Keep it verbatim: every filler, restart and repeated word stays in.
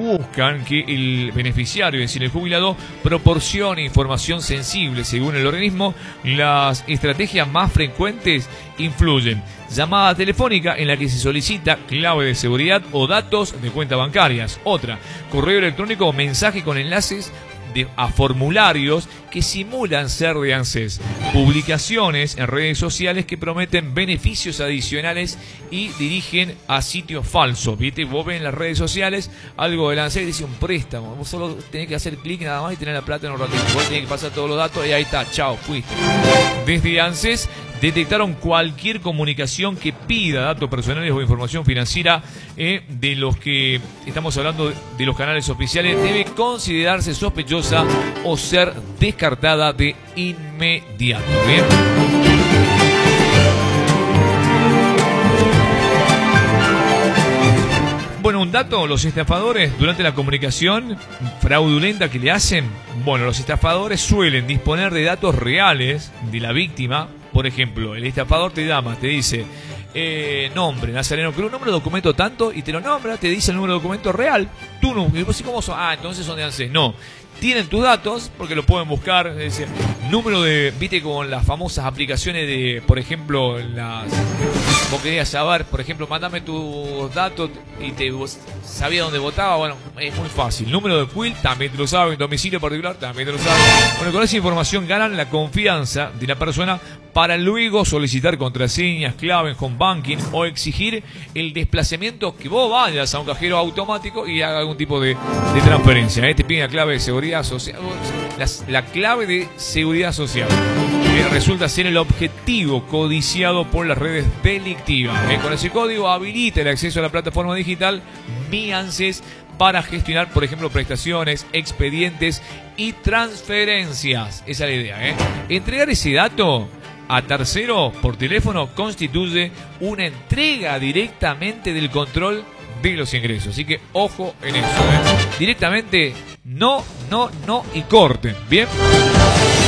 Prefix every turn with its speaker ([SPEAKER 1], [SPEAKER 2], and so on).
[SPEAKER 1] buscan que el beneficiario, es decir, el jubilado, proporcione información sensible. Según el organismo, las estrategias más frecuentes incluyen llamada telefónica en la que se solicita clave de seguridad o datos de cuentas bancarias. Otra, correo electrónico o mensaje con enlaces de, a formularios que simulan ser de ANSES. Publicaciones en redes sociales que prometen beneficios adicionales y dirigen a sitios falsos. ¿Viste? Vos ves en las redes sociales algo del ANSES y dice un préstamo. Vos solo tenés que hacer clic nada más y tener la plata en un ratito. Vos tenés que pasar todos los datos y ahí está, chao, fuiste. Desde ANSES detectaron cualquier comunicación que pida datos personales o información financiera eh, de los que estamos hablando de los canales oficiales. Debe considerarse sospechosa o ser descartada de inmediato. Bien. Bueno, un dato, los estafadores durante la comunicación fraudulenta que le hacen, bueno, los estafadores suelen disponer de datos reales de la víctima. Por ejemplo, el estafador te llama, te dice eh, nombre, Nazareno Cruz, número de documento tanto, y te lo nombra, te dice el número de documento real, tú no, y vos ¿cómo son? Ah, entonces son de ANSES. No, tienen tus datos porque lo pueden buscar, es decir, número de, viste, con las famosas aplicaciones de, por ejemplo, las, vos querías saber, por ejemplo, mandame tus datos y te sabía dónde votaba. Bueno, es muy fácil. Número de Q I L también te lo saben, domicilio particular también te lo saben. Bueno, con esa información ganan la confianza de la persona para luego solicitar contraseñas, clave en home banking o exigir el desplazamiento, que vos vayas a un cajero automático y haga algún tipo de, de transferencia. ¿eh? Te piden la clave de seguridad social, la, la clave de seguridad social. Eh, resulta ser el objetivo codiciado por las redes delictivas. ¿eh? Con ese código habilita el acceso a la plataforma digital Mi ANSES para gestionar, por ejemplo, prestaciones, expedientes y transferencias. Esa es la idea. ¿eh? Entregar ese dato a tercero por teléfono constituye una entrega directamente del control de los ingresos. Así que ojo en eso. ¿eh? Directamente no, no, no y corten. Bien.